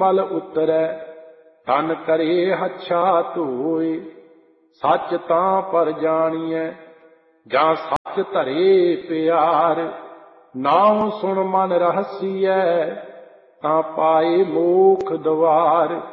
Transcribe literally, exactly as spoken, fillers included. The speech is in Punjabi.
ਮਲ ਉਤਰੈ, ਤਨ ਕਰੇ ਹੱਛਾ ਧੋਏ। ਸੱਚ ਤਾਂ ਪਰ ਜਾਣੀਐ, ਜਾਂ ਸੱਚ ਧਰੇ ਪਿਆਰ। ਨਾਉ ਸੁਣ ਮਨ ਰਹਸੀਐ, ਤਾਂ ਪਾਏ ਮੋਖ ਦਵਾਰ।